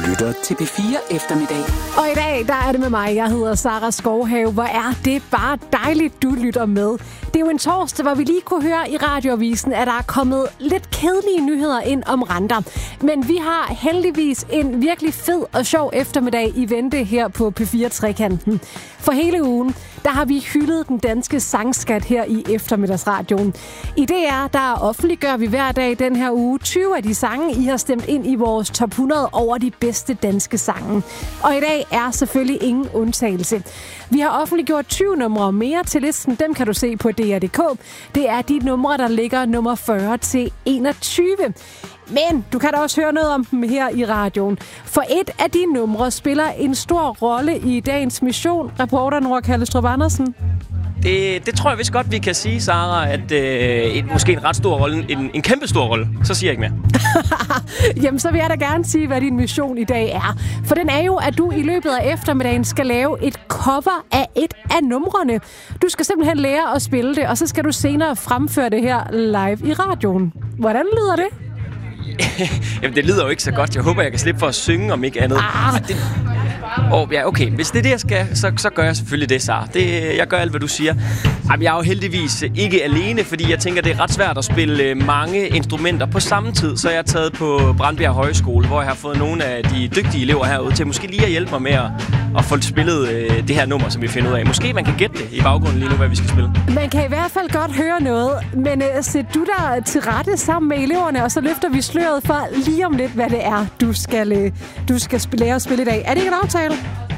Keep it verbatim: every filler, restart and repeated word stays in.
lytter til P fire Eftermiddag. Og i dag, der er det med mig. Jeg hedder Sara Skovhave. Hvor er det bare dejligt, du lytter med. Det er jo en torsdag, hvor vi lige kunne høre i radioavisen, at der er kommet lidt kedelige nyheder ind om renter. Men vi har heldigvis en virkelig fed og sjov eftermiddag i vente her på P fire Trekanten. For hele ugen, der har vi hyldet den danske sangskat her i eftermiddagsradioen. I D R, der offentliggør vi hver dag den her uge tyve af de sange, I har stemt ind i vores top hundrede over de bedste danske sange. Og i dag er selvfølgelig ingen undtagelse. Vi har offentliggjort tyve numre mere til listen. Dem kan du se på D R punktum d k. Det er de numre, der ligger nummer fyrre til enogtyve. Men du kan da også høre noget om dem her i radioen. For et af de numre spiller en stor rolle i dagens mission. Reporter Nora Kallestrup Andersen. Det, det tror jeg vist godt, vi kan sige, Sara, at øh, et, måske en ret stor rolle, en, en kæmpe stor rolle. Så siger jeg ikke mere. Jamen, så vil jeg da gerne sige, hvad din mission i dag er. For den er jo, at du i løbet af eftermiddagen skal lave et cover af et af numrene. Du skal simpelthen lære at spille det, og så skal du senere fremføre det her live i radioen. Hvordan lyder det? Jamen, det lyder jo ikke så godt. Jeg håber, jeg kan slippe for at synge, om ikke andet. Ah. Det... Oh, ja, okay. Hvis det er det, jeg skal, så, så gør jeg selvfølgelig det, Sara. Det, jeg gør alt, hvad du siger. Jamen, jeg er jo heldigvis ikke alene, fordi jeg tænker, det er ret svært at spille mange instrumenter på samme tid. Så jeg er taget på Brandbjerg Højskole, hvor jeg har fået nogle af de dygtige elever herude til måske lige at hjælpe mig med at, at få spillet øh, det her nummer, som vi finder ud af. Måske man kan gætte det i baggrunden lige nu, hvad vi skal spille. Man kan i hvert fald godt høre noget, men øh, sæt du der til rette sammen med eleverne, og så løfter vi sløret for lige om lidt, hvad det er, du skal, øh, du skal lære at spille i dag. Er det ikke en aftale?